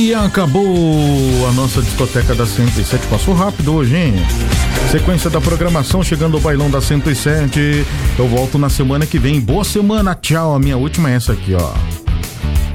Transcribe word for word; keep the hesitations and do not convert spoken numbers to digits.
E acabou a nossa discoteca da cento e sete. Passou rápido hoje, hein? Sequência da programação, chegando o bailão da cento e sete. Eu volto na semana que vem. Boa semana, tchau. A minha última é essa aqui, ó.